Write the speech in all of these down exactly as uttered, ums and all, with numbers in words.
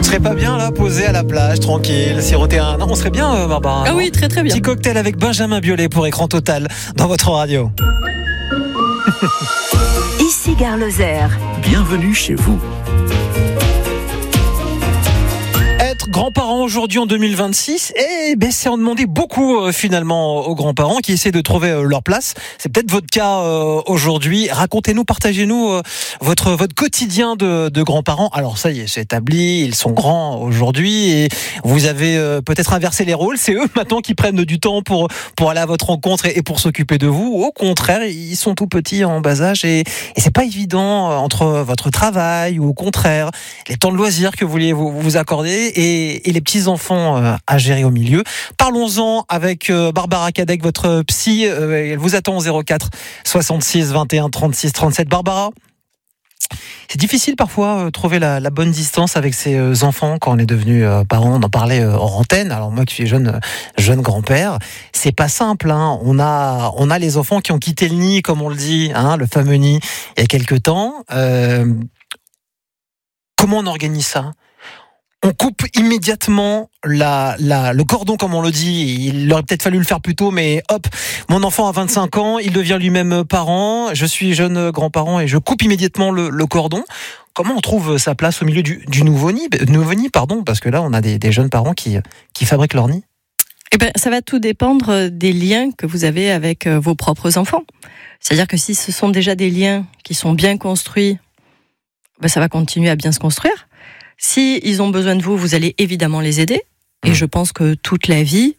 serait pas bien là, posé à la plage, tranquille, siroter un... Non, on serait bien, euh, Barbara. Ah non oui, très très bien. Petit cocktail avec Benjamin Biolay pour Écran Total dans votre radio. Ici Gare Lozère. Bienvenue chez vous. Être grand-parent aujourd'hui en deux mille vingt-six, eh ben, c'est en demander beaucoup euh, finalement aux grands-parents qui essaient de trouver euh, leur place. C'est peut-être votre cas euh, aujourd'hui. Racontez-nous, partagez-nous euh, votre votre quotidien de, de grands-parents. Alors ça y est, c'est établi, ils sont grands aujourd'hui et vous avez euh, peut-être inversé les rôles. C'est eux maintenant qui prennent du temps pour pour aller à votre rencontre et, et pour s'occuper de vous. Au contraire, ils sont tout petits en bas âge et, et c'est pas évident euh, entre votre travail ou au contraire les temps de loisirs que vous vouliez vous, vous accorder et, et les petits-enfants euh, à gérer au milieu. Parlons-en avec euh, Barbara Cadec, votre psy. Euh, elle vous attend au zéro quatre soixante-six vingt et un trente-six trente-sept. Barbara, c'est difficile parfois euh, trouver la, la bonne distance avec ses euh, enfants quand on est devenu euh, parent. On en parlait euh, hors antenne. Alors moi qui suis jeune, euh, jeune grand-père, c'est pas simple. Hein. On a, on a les enfants qui ont quitté le nid, comme on le dit, hein, le fameux nid, il y a quelques temps. Euh, comment on organise ça ? On coupe immédiatement la, la, le cordon, comme on le dit. Il aurait peut-être fallu le faire plus tôt, mais hop, mon enfant a vingt-cinq ans, il devient lui-même parent. Je suis jeune grand-parent et je coupe immédiatement le, le cordon. Comment on trouve sa place au milieu du, du nouveau-nid, nouveau-nid, pardon, parce que là, on a des, des jeunes parents qui, qui fabriquent leur nid. Eh ben, ça va tout dépendre des liens que vous avez avec vos propres enfants. C'est-à-dire que si ce sont déjà des liens qui sont bien construits, ben, ça va continuer à bien se construire. Si ils ont besoin de vous, vous allez évidemment les aider. Et mmh. je pense que toute la vie,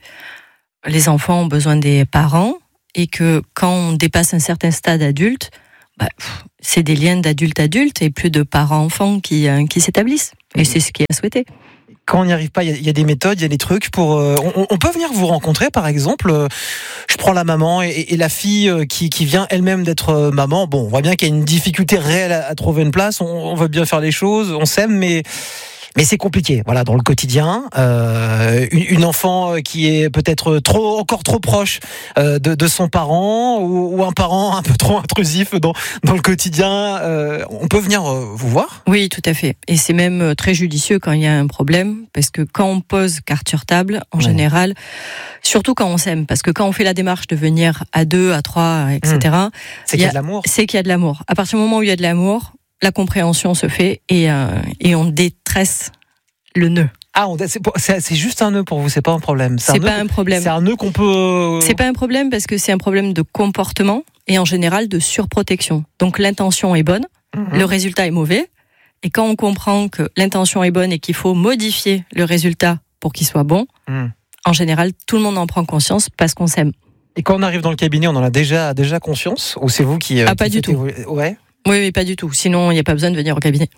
les enfants ont besoin des parents et que quand on dépasse un certain stade adulte, bah, c'est des liens d'adulte-adulte et plus de parents-enfants qui, euh, qui s'établissent. Et mmh. c'est ce qui est à souhaiter. Quand on n'y arrive pas, il y, y a des méthodes, il y a des trucs pour... Euh, on, on peut venir vous rencontrer, par exemple. Euh, je prends la maman et, et la fille qui, qui vient elle-même d'être euh, maman. Bon, on voit bien qu'il y a une difficulté réelle à, à trouver une place. On, on veut bien faire les choses, on s'aime, mais... Mais c'est compliqué, voilà, dans le quotidien. Euh, une, une enfant qui est peut-être trop, encore trop proche euh, de, de son parent, ou, ou un parent un peu trop intrusif dans, dans le quotidien. Euh, on peut venir euh, vous voir ? Oui, tout à fait. Et c'est même très judicieux quand il y a un problème, parce que quand on pose carte sur table, en oui. général, surtout quand on s'aime, parce que quand on fait la démarche de venir à deux, à trois, et cetera. Mmh. C'est qu'il y a de l'amour. C'est qu'il y a de l'amour. À partir du moment où il y a de l'amour, la compréhension se fait et, euh, et on détresse le nœud. Ah, on, c'est, c'est, c'est juste un nœud pour vous, c'est pas un problème. C'est, c'est un pas nœud, un problème. C'est un nœud qu'on peut... C'est pas un problème parce que c'est un problème de comportement et en général de surprotection. Donc l'intention est bonne, mmh. le résultat est mauvais. Et quand on comprend que l'intention est bonne et qu'il faut modifier le résultat pour qu'il soit bon, mmh. en général, tout le monde en prend conscience parce qu'on s'aime. Et quand on arrive dans le cabinet, on en a déjà, déjà conscience ? Ou c'est vous qui... Ah, qui pas du tout. Évoluer... Ouais. Oui, mais pas du tout. Sinon, il n'y a pas besoin de venir au cabinet.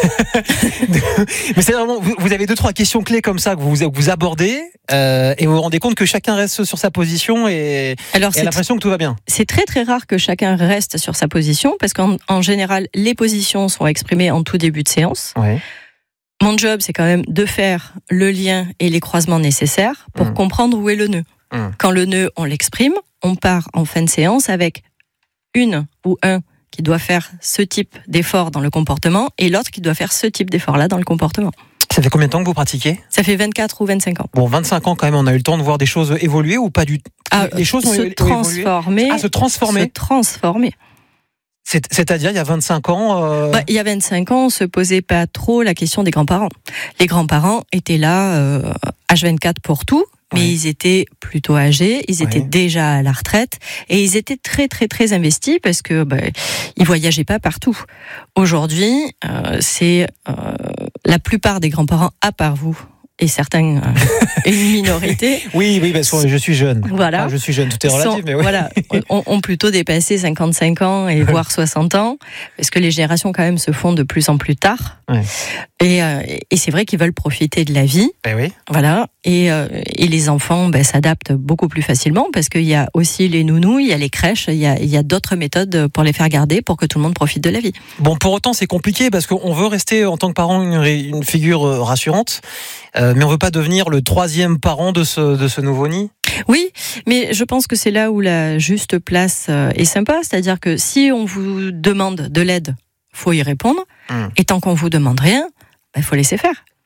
Mais c'est vraiment, vous, vous avez deux, trois questions clés comme ça que vous, vous abordez euh, et vous vous rendez compte que chacun reste sur sa position et, Alors, et a l'impression que tout va bien. C'est très très rare que chacun reste sur sa position parce qu'en en général, les positions sont exprimées en tout début de séance. Ouais. Mon job, c'est quand même de faire le lien et les croisements nécessaires pour mmh. comprendre où est le nœud. Mmh. Quand le nœud, on l'exprime, on part en fin de séance avec une ou un qui doit faire ce type d'effort dans le comportement et l'autre qui doit faire ce type d'effort-là dans le comportement. Ça fait combien de temps que vous pratiquez ? Ça fait vingt-quatre ou vingt-cinq ans. Bon, vingt-cinq ans quand même, on a eu le temps de voir des choses évoluer ou pas du tout ? Ah, les choses ont se évolué. transformer. Ah, se transformer. Se transformer. C'est, c'est-à-dire, il y a vingt-cinq ans... Euh... Bah, il y a vingt-cinq ans, on ne se posait pas trop la question des grands-parents. Les grands-parents étaient là, euh, H vingt-quatre pour tout, mais ouais. ils étaient plutôt âgés, ils étaient ouais. déjà à la retraite, et ils étaient très très très investis parce que bah, ils voyageaient pas partout. Aujourd'hui, euh, c'est euh, la plupart des grands-parents, à part vous, et certains, euh, une minorité. Oui, oui, parce que je suis jeune. Voilà. Enfin, je suis jeune, tout est relatif, sont, mais oui. Voilà, ont, ont plutôt dépassé cinquante-cinq ans et voire soixante ans, parce que les générations quand même se font de plus en plus tard. Ouais. Et, euh, et c'est vrai qu'ils veulent profiter de la vie. Eh oui. Voilà. Et, euh, et les enfants ben, s'adaptent beaucoup plus facilement parce qu'il y a aussi les nounous, il y a les crèches, il y a, il y a d'autres méthodes pour les faire garder pour que tout le monde profite de la vie. Bon, pour autant, c'est compliqué parce qu'on veut rester en tant que parent une, une figure rassurante, euh, mais on veut pas devenir le troisième parent de ce, de ce nouveau-nid. Oui, mais je pense que c'est là où la juste place est sympa, c'est-à-dire que si on vous demande de l'aide, faut y répondre, mmh. et tant qu'on vous demande rien, il faut laisser faire.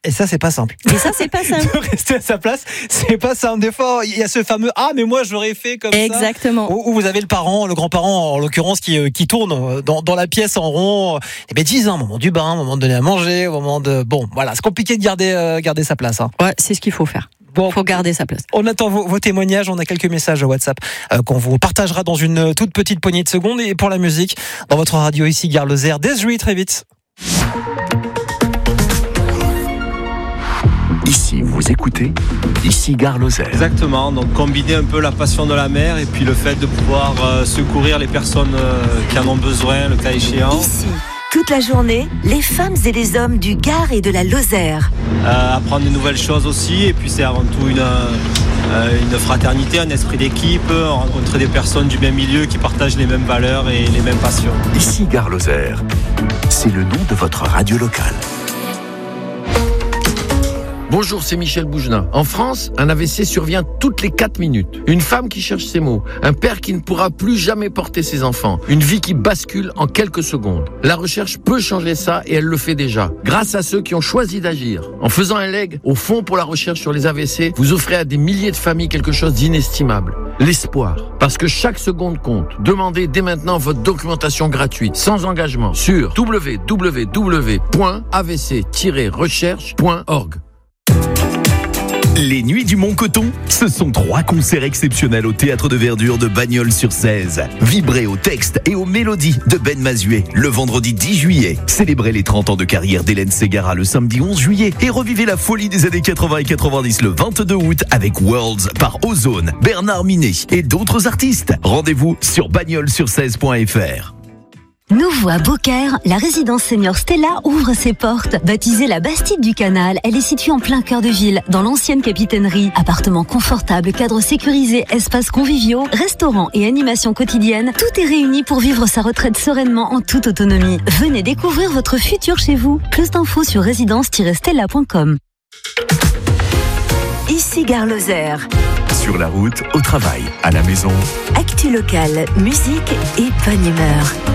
Et ça, c'est pas simple. Et ça, c'est pas simple. De rester à sa place, c'est pas simple. Des fois, il y a ce fameux ah, mais moi j'aurais fait comme Exactement. ça. Exactement. Où, où vous avez le parent, le grand-parent en l'occurrence, qui qui tourne dans, dans la pièce en rond. Des bêtises, hein, au moment du bain, au moment de donner à manger, au moment de bon, voilà, c'est compliqué de garder euh, garder sa place. Hein. Ouais, c'est ce qu'il faut faire. Bon, faut garder sa place. On attend vos, vos témoignages. On a quelques messages WhatsApp euh, qu'on vous partagera dans une toute petite poignée de secondes. Et pour la musique, dans votre radio ici, Gare Lozère, Desiree très vite. Ici, vous écoutez, ici Gare Lozère. Exactement, donc combiner un peu la passion de la mer et puis le fait de pouvoir euh, secourir les personnes euh, qui en ont besoin, le cas échéant. Ici, toute la journée, les femmes et les hommes du Gard et de la Lozère. Euh, apprendre de nouvelles choses aussi, et puis c'est avant tout une, euh, une fraternité, un esprit d'équipe, rencontrer des personnes du même milieu qui partagent les mêmes valeurs et les mêmes passions. Ici Gare Lozère, c'est le nom de votre radio locale. Bonjour, c'est Michel Boujna. En France, un A V C survient toutes les quatre minutes. Une femme qui cherche ses mots, un père qui ne pourra plus jamais porter ses enfants, une vie qui bascule en quelques secondes. La recherche peut changer ça et elle le fait déjà, grâce à ceux qui ont choisi d'agir. En faisant un leg au Fonds pour la recherche sur les A V C, vous offrez à des milliers de familles quelque chose d'inestimable. L'espoir. Parce que chaque seconde compte. Demandez dès maintenant votre documentation gratuite, sans engagement, sur w w w point a v c tiret recherche point org. Les Nuits du Mont-Coton, ce sont trois concerts exceptionnels au Théâtre de Verdure de Bagnols-sur-Cèze. Vibrez au texte et aux mélodies de Ben Mazuet le vendredi dix juillet. Célébrez les trente ans de carrière d'Hélène Ségara le samedi onze juillet et revivez la folie des années quatre-vingts et quatre-vingt-dix le vingt-deux août avec Worlds par Ozone, Bernard Minet et d'autres artistes. Rendez-vous sur bagnols sur cèze point f r. Nouveau à Beaucaire, la résidence senior Stella ouvre ses portes. Baptisée la Bastide du Canal, elle est située en plein cœur de ville, dans l'ancienne capitainerie. Appartements confortables, cadres sécurisés, espaces conviviaux, restaurants et animations quotidiennes, tout est réuni pour vivre sa retraite sereinement en toute autonomie. Venez découvrir votre futur chez vous. Plus d'infos sur résidence tiret stella point com. Ici Gare Lozère. Sur la route, au travail, à la maison. Actu locale, musique et bonne humeur.